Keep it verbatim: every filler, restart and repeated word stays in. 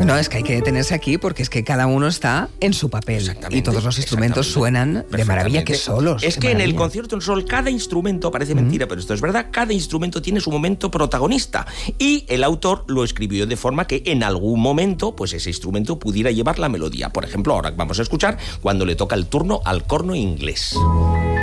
No, es que hay que detenerse aquí porque es que cada uno está en su papel y todos los instrumentos suenan de maravilla que solos. Es que maravilla. En el concierto en sol cada instrumento, parece mentira, mm. pero esto es verdad, cada instrumento tiene su momento protagonista y el autor lo escribió de forma que en algún momento pues ese instrumento pudiera llevar la melodía. Por ejemplo, ahora vamos a escuchar cuando le toca el turno al corno inglés.